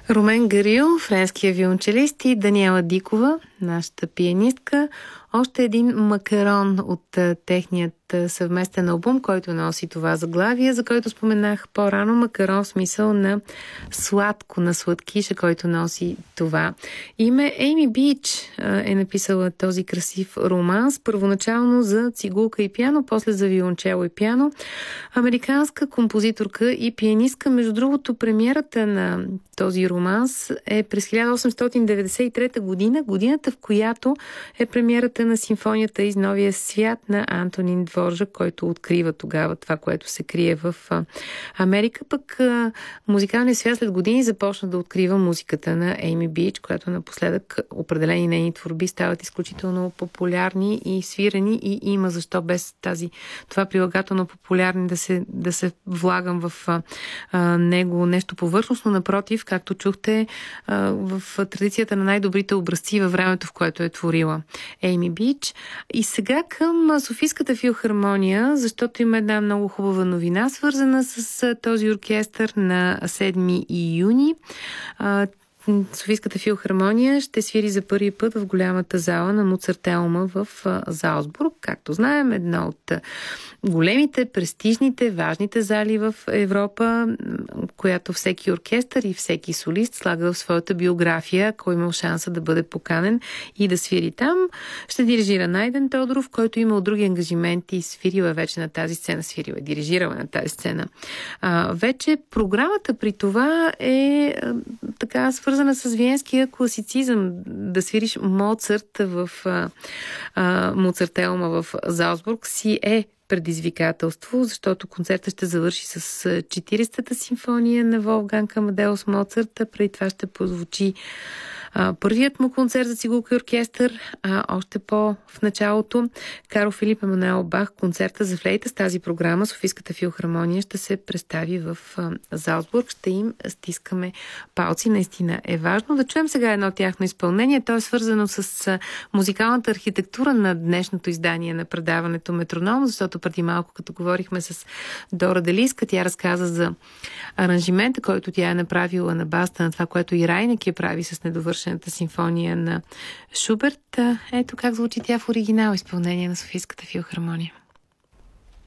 Румен Гарил, френския виолончелист, и Даниела Дикова, нашата пианистка. Още един макарон от техният съвместен албум, който носи това заглавие, за който споменах по-рано. Макарон в смисъл на сладко, на сладкиша, който носи това име. Ейми Бич е написала този красив романс, първоначално за цигулка и пиано, после за виолончело и пиано. Американска композиторка и пианистка. Между другото, премиерата на този романс е през 1893 година, годината, в която е премиерата на симфонията из Новия свят на Антонин Дворжак, който открива тогава това, което се крие в Америка. Пък музикалният свят след години започна да открива музиката на Ейми Бич, която напоследък определени нейни творби стават изключително популярни и свирани, и има защо без това прилагателно популярни да се влагам в него нещо повърхностно. Напротив, както чухте, в традицията на най-добрите образци във времето, в което е творила Ейми Бич. И сега към Софийската филхармония, защото има една много хубава новина, свързана с този оркестър. На 7 июни Софийската филхармония ще свири за първи път в голямата зала на Моцартеума в Залцбург. Както знаем, една от големите, престижните, важните зали в Европа, която всеки оркестър и всеки солист слага в своята биография, ако имал шанса да бъде поканен и да свири там. Ще дирижира Найден Тодоров, който имал други ангажименти и свирила вече на тази сцена, дирижирала на тази сцена. Вече програмата при това е така свързана с виенския класицизъм. Да свириш Моцарт в Моцартеума в Залцбург си е предизвикателство, защото концертът ще завърши с 40-та симфония на Волфганг Амадеус Моцарт. Преди това ще позвучи първият му концерт за цигулка и оркестър, още в началото Карл Филип Емануел Бах, концерта за флейта. С тази програма Софийската филхармония ще се представи в Залцбург. Ще им стискаме палци. Наистина е важно. Да чуем сега едно тяхно изпълнение. То е свързано с музикалната архитектура на днешното издание на предаването Метроном, защото преди малко, като говорихме с Дора Делийска, тя разказа за аранжимента, който тя е направила на базата на това, което и Райнек я прави с недовършената симфония на Шуберт. Ето как звучи тя в оригинал изпълнение на Софийската филхармония.